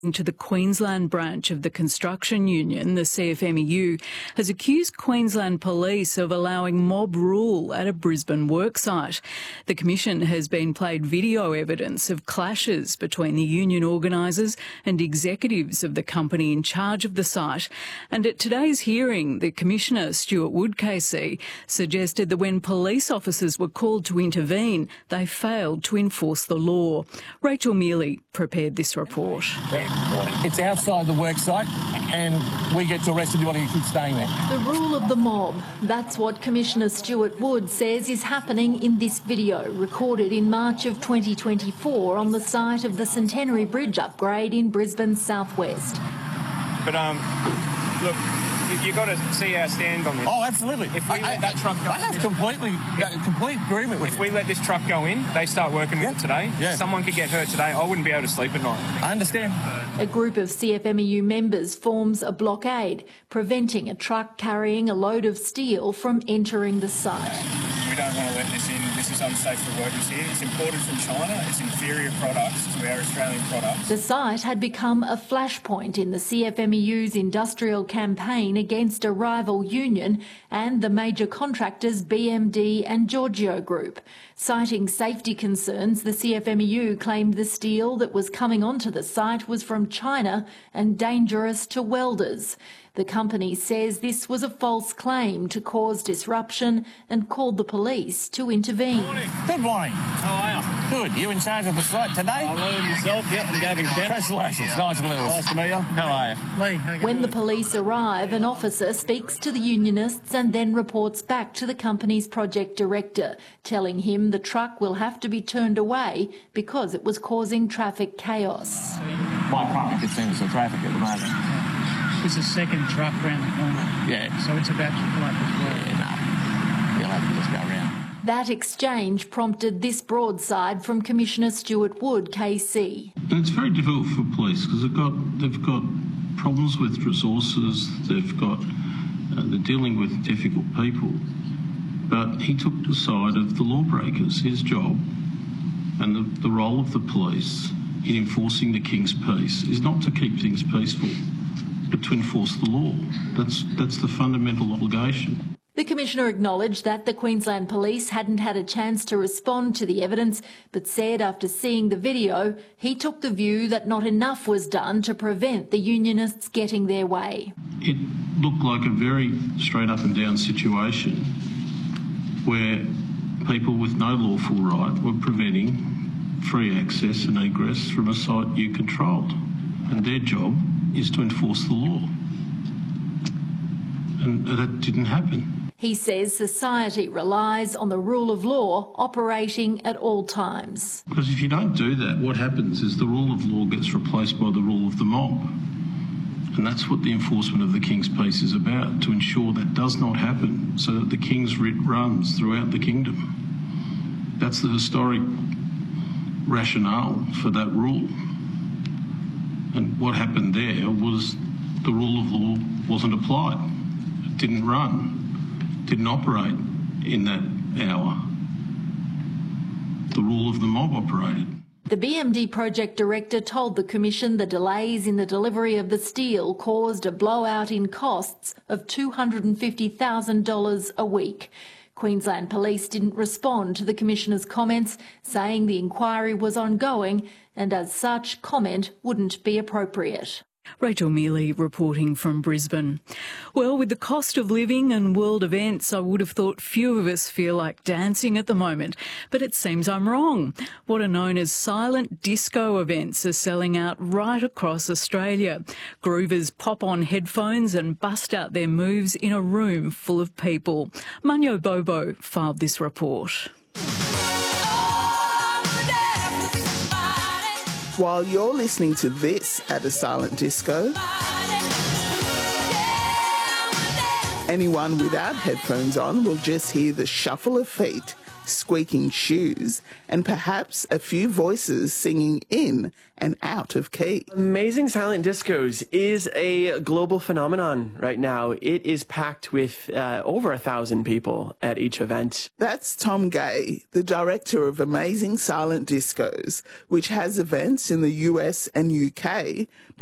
to the Queensland branch of the construction union, the CFMEU, has accused Queensland Police of allowing mob rule at a Brisbane worksite. The Commission has been played video evidence of clashes between the union organisers and executives of the company in charge of the site. And at today's hearing, the Commissioner, Stuart Wood KC, suggested that when police officers were called to intervene, they failed to enforce the law. Rachel Mealy prepared this report. It's outside the work site and we get to arrest anybody who keeps staying there. The rule of the mob. That's what Commissioner Stuart Wood says is happening in this video, recorded in March of 2024 on the site of the Centenary Bridge upgrade in Brisbane's southwest. But, look, you've got to see our stand on this. Oh, absolutely. If we let that truck go I have complete agreement with If we let this truck go in, they start working with it today. Yeah. Someone could get hurt today. I wouldn't be able to sleep at night. I understand. A group of CFMEU members forms a blockade, preventing a truck carrying a load of steel from entering the site. We don't want to let this in. This is unsafe for workers here. It's imported from China. It's inferior products to our Australian products. The site had become a flashpoint in the CFMEU's industrial campaign against a rival union and the major contractors BMD and Giorgio Group. Citing safety concerns, the CFMEU claimed the steel that was coming onto the site was from China and dangerous to welders. The company says this was a false claim to cause disruption and called the police to intervene. Good morning. How are you? Good. You in charge of the site today? I'm learning yourself. Yep, I'm Gavin Kent. Congratulations. Nice to meet you. Nice to meet you. How are you? When the police arrive, an officer speaks to the unionists and then reports back to the company's project director, telling him the truck will have to be turned away because it was causing traffic chaos. My primary concern is the traffic at the moment. It's the second truck round the corner. Yeah. So it's about to pull up as well. Yeah, no. You'll have to just go around. That exchange prompted this broadside from Commissioner Stuart Wood KC. And it's very difficult for police because they've got problems with resources, they're dealing with difficult people. But he took the side of the lawbreakers. His job and the role of the police in enforcing the King's peace is not to keep things peaceful, but to enforce the law. That's the fundamental obligation. The Commissioner acknowledged that the Queensland Police hadn't had a chance to respond to the evidence, but said after seeing the video, he took the view that not enough was done to prevent the unionists getting their way. It looked like a very straight up and down situation where people with no lawful right were preventing free access and egress from a site you controlled. And their job is to enforce the law. And that didn't happen. He says society relies on the rule of law operating at all times. Because if you don't do that, what happens is the rule of law gets replaced by the rule of the mob. And that's what the enforcement of the King's peace is about, to ensure that does not happen, so that the King's writ runs throughout the kingdom. That's the historic rationale for that rule. And what happened there was the rule of law wasn't applied. It didn't run, didn't operate in that hour. The rule of the mob operated. The BMD project director told the Commission the delays in the delivery of the steel caused a blowout in costs of $250,000 a week. Queensland Police didn't respond to the Commissioner's comments, saying the inquiry was ongoing and as such comment wouldn't be appropriate. Rachel Mealy reporting from Brisbane. Well, with the cost of living and world events, I would have thought few of us feel like dancing at the moment, but it seems I'm wrong. What are known as silent disco events are selling out right across Australia. Groovers pop on headphones and bust out their moves in a room full of people. Manyo Bobo filed this report. While you're listening to this at a silent disco, anyone without headphones on will just hear the shuffle of feet squeaking shoes, and perhaps a few voices singing in and out of key. Amazing Silent Discos is a global phenomenon right now. It is packed with over 1,000 people at each event. That's Tom Gay, the director of Amazing Silent Discos, which has events in the US and UK,